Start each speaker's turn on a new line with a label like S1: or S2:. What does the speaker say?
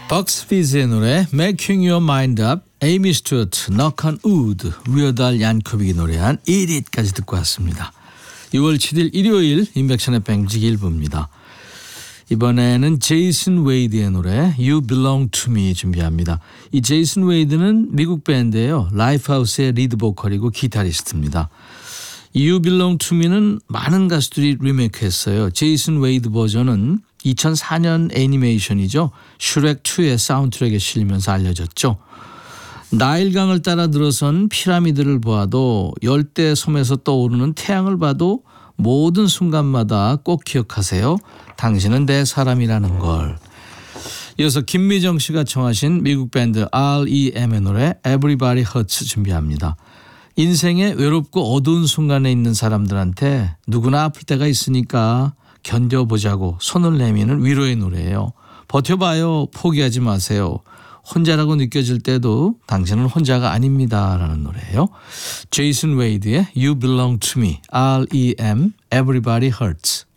S1: 벅스 피즈의 노래 Making Your Mind Up, 에이미 스튜어트, Knock on Wood, 위어드 알 얀코빅이 노래한 Eat It까지 듣고 왔습니다. 6월 7일 일요일 인백션의 뱅직 1부입니다. 이번에는 제이슨 웨이드의 노래 You Belong to Me 준비합니다. 이 제이슨 웨이드는 미국 밴드예요. 라이프하우스의 리드 보컬이고 기타리스트입니다. You Belong to Me는 많은 가수들이 리메이크했어요. 제이슨 웨이드 버전은 2004년 애니메이션이죠. 슈렉2의 사운드트랙에 실리면서 알려졌죠. 나일강을 따라 들어선 피라미드를 보아도 열대 섬에서 떠오르는 태양을 봐도 모든 순간마다 꼭 기억하세요. 당신은 내 사람이라는 걸. 이어서 김미정 씨가 청하신 미국 밴드 REM의 노래 Everybody Hurts 준비합니다. 인생의 외롭고 어두운 순간에 있는 사람들한테 누구나 아플 때가 있으니까 견뎌보자고 손을 내미는 위로의 노래예요. 버텨봐요. 포기하지 마세요. 혼자라고 느껴질 때도 당신은 혼자가 아닙니다. 라는 노래예요. 제이슨 웨이드의 You Belong to Me, REM, Everybody Hurts.